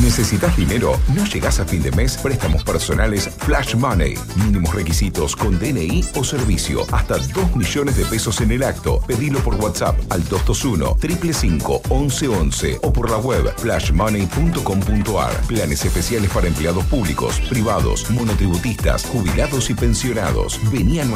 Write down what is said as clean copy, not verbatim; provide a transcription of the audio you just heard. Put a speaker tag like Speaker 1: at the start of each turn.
Speaker 1: ¿Necesitas dinero? ¿No llegás a fin de mes? Préstamos personales Flash Money. Mínimos requisitos con DNI o servicio. Hasta 2 millones de pesos en el acto. Pedilo por WhatsApp al 221-555-1111 o por la web flashmoney.com.ar. Planes especiales para empleados públicos, privados, monotributistas, jubilados y pensionados. Vení a nuestra